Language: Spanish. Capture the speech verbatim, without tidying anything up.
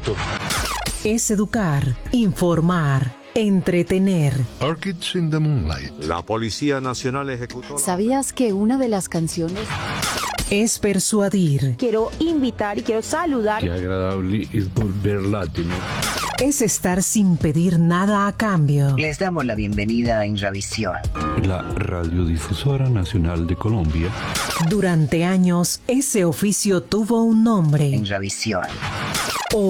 esto. Es educar, informar, entretener. Orchids in the Moonlight. La Policía Nacional ejecutó... ¿Sabías que una de las canciones... Es persuadir. Quiero invitar y quiero saludar. Qué agradable es volver latino. Es estar sin pedir nada a cambio. Les damos la bienvenida a Inravisión, La Radiodifusora Nacional de Colombia. Durante años, ese oficio tuvo un nombre. Inravisión.